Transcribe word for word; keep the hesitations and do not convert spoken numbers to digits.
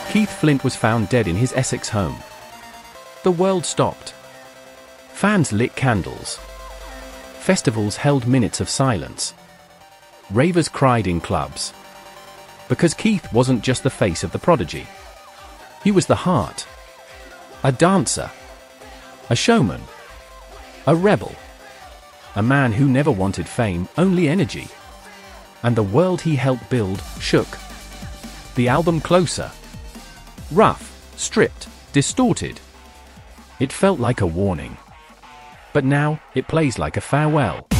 Keith Flint was found dead in his Essex home. The world stopped. Fans lit candles. Festivals held minutes of silence. Ravers cried in clubs. Because Keith wasn't just the face of the Prodigy. He was the heart. A dancer. A showman. A rebel. A man who never wanted fame, only energy. And the world he helped build shook. The album Closer. Rough, stripped, distorted. It felt like a warning. But now, it plays like a farewell.